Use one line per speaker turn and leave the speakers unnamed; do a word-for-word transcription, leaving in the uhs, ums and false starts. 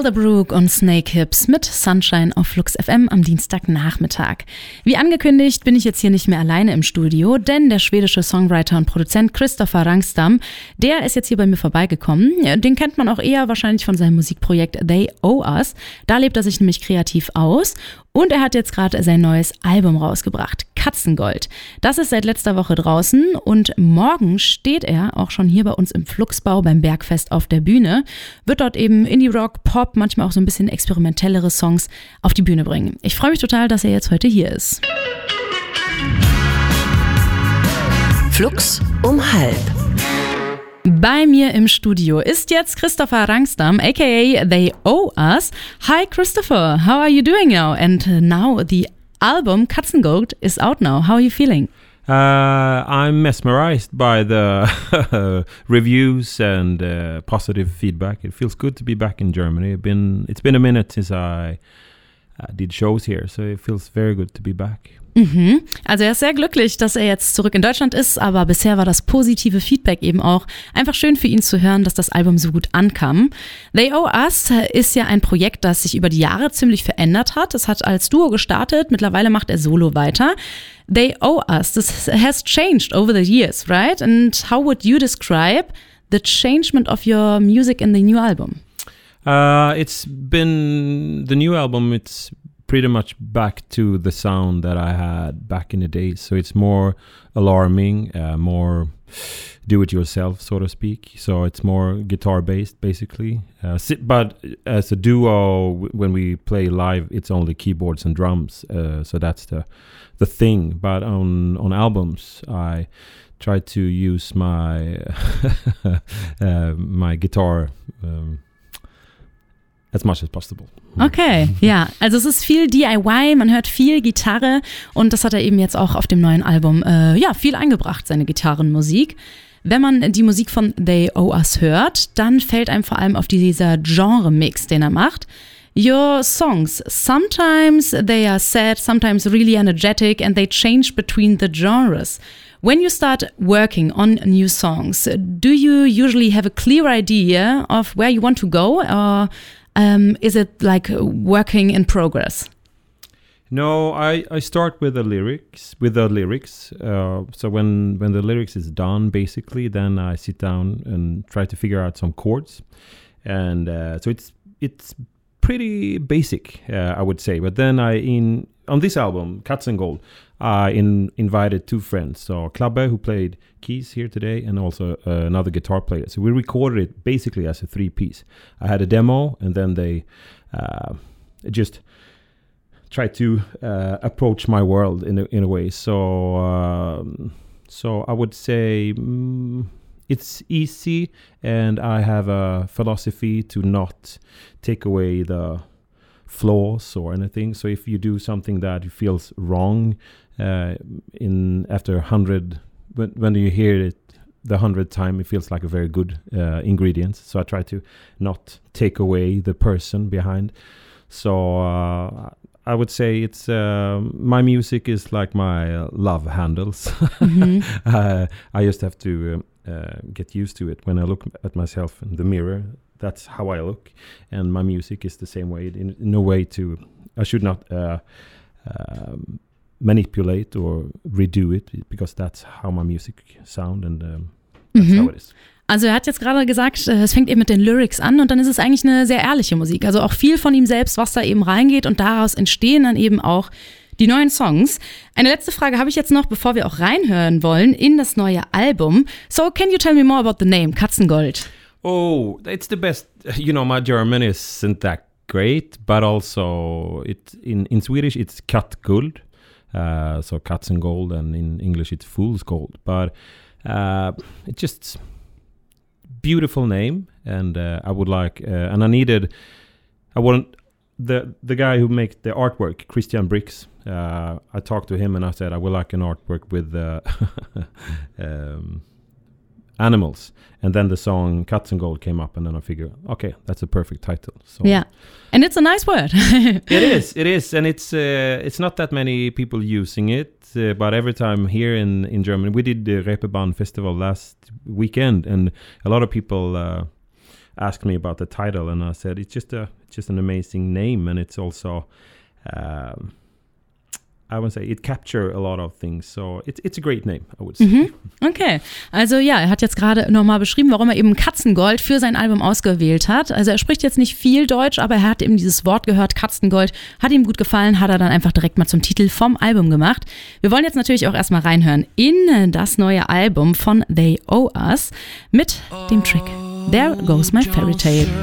Elderbrook und Snake Hips mit Sunshine auf Flux F M am Dienstagnachmittag. Wie angekündigt bin ich jetzt hier nicht mehr alleine im Studio, denn der schwedische Songwriter und Produzent Kristoffer Rangstam, der ist jetzt hier bei mir vorbeigekommen. Den kennt man auch eher wahrscheinlich von seinem Musikprojekt They Owe Us. Da lebt er sich nämlich kreativ aus. Und er hat jetzt gerade sein neues Album rausgebracht, Katzengold. Das ist seit letzter Woche draußen und morgen steht er auch schon hier bei uns im Fluxbau beim Bergfest auf der Bühne. Wird dort eben Indie-Rock, Pop, manchmal auch so ein bisschen experimentellere Songs auf die Bühne bringen. Ich freue mich total, dass er jetzt heute hier ist.
Flux um halb.
Bei mir im Studio ist jetzt Kristoffer Rangstam, aka They Owe Us. Hi Christopher, how are you doing now? And now the album Katzengold is out now. How are you feeling?
Uh, I'm mesmerized by the reviews and uh, positive feedback. It feels good to be back in Germany. It's been, it's been a minute since I uh, did shows here, so it feels very good to be back.
Mhm. Also er ist sehr glücklich, dass er jetzt zurück in Deutschland ist, aber bisher war das positive Feedback eben auch einfach schön für ihn zu hören, dass das Album so gut ankam. They Owe Us ist ja ein Projekt, das sich über die Jahre ziemlich verändert hat. Es hat als Duo gestartet, mittlerweile macht er solo weiter. They Owe Us, this has changed over the years, right? And how would you describe the changement of your music in the new album?
Uh, it's been, the new album, it's pretty much back to the sound that I had back in the days. So it's more alarming, uh, more do-it-yourself, so to speak. So it's more guitar-based, basically. Uh, but as a duo, when we play live, it's only keyboards and drums. Uh, so that's the the thing. But on on albums, I try to use my uh, my guitar. Um, As much as possible.
Okay, ja, also es ist viel D I Y, man hört viel Gitarre und das hat er eben jetzt auch auf dem neuen Album äh, ja, viel eingebracht, seine Gitarrenmusik. Wenn man die Musik von They Owe Us hört, dann fällt einem vor allem auf dieser Genre-Mix, den er macht. Your songs, sometimes they are sad, sometimes really energetic and they change between the genres. When you start working on new songs, do you usually have a clear idea of where you want to go, or Um, is it like working in progress?
No, I, I start with the lyrics, with the lyrics. Uh, so when, when the lyrics is done, basically, then I sit down and try to figure out some chords. And uh, so it's it's pretty basic, uh, I would say. But then I in on this album, Katzengold, I in, invited two friends. So Klabbe, who played keys here today, and also uh, another guitar player. So we recorded it basically as a three-piece. I had a demo, and then they uh, just tried to uh, approach my world in a, in a way. So um, so I would say mm, it's easy, and I have a philosophy to not take away the flaws or anything. So if you do something that feels wrong uh, in after a hundred, when, when you hear it the hundredth time, it feels like a very good uh, ingredient. So I try to not take away the person behind. So uh, I would say it's uh, my music is like my uh, love handles. Mm-hmm. uh, I just have to uh, uh, get used to it when I look at myself in the mirror. That's how I look, and my music is the same way. In no way to, I should not uh, uh, manipulate or redo it, because that's how my music sound, and um, that's mhm. how it is.
Also er hat jetzt gerade gesagt, es fängt eben mit den Lyrics an und dann ist es eigentlich eine sehr ehrliche Musik. Also auch viel von ihm selbst, was da eben reingeht, und daraus entstehen dann eben auch die neuen Songs. Eine letzte Frage habe ich jetzt noch, bevor wir auch reinhören wollen in das neue Album. So can you tell me more about the name, Katzengold?
Oh, it's the best. You know, my German isn't that great, but also it in, in Swedish it's Kattguld, uh, so Katzengold, and in English it's Fool's Gold. But uh, it's just beautiful name, and uh, I would like, uh, and I needed, I want the the guy who makes the artwork, Christian Brix. Uh, I talked to him and I said I would like an artwork with uh, um, animals. And then the song Katzengold came up, and then I figured, okay, that's a perfect title. So
yeah, and it's a nice word.
It is, it is, and it's uh, it's not that many people using it, uh, but every time here in, in Germany, we did the Reeperbahn Festival last weekend, and a lot of people uh, asked me about the title, and I said it's just a just an amazing name, and it's also um, I would say it captures a lot of things, so it's it's a great name, I would say.
Mhm. Okay, also ja, er hat jetzt gerade nochmal beschrieben, warum er eben Katzengold für sein Album ausgewählt hat. Also er spricht jetzt nicht viel Deutsch, aber er hat eben dieses Wort gehört, Katzengold, hat ihm gut gefallen, hat er dann einfach direkt mal zum Titel vom Album gemacht. Wir wollen jetzt natürlich auch erstmal reinhören in das neue Album von They Owe Us mit dem Track There Goes My Fairy Tale.